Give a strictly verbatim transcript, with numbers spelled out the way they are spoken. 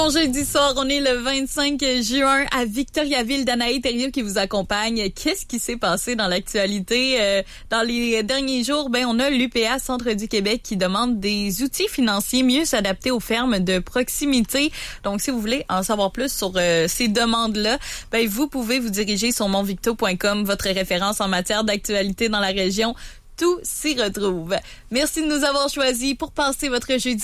Bon jeudi soir, on est le vingt-cinq juin à Victoriaville. Danaï Thériault qui vous accompagne. Qu'est-ce qui s'est passé dans l'actualité? Euh, dans les derniers jours, ben on a l'U P A Centre du Québec qui demande des outils financiers mieux s'adapter aux fermes de proximité. Donc, si vous voulez en savoir plus sur euh, ces demandes-là, ben vous pouvez vous diriger sur monvicto point com, votre référence en matière d'actualité dans la région. Tout s'y retrouve. Merci de nous avoir choisis pour passer votre jeudi.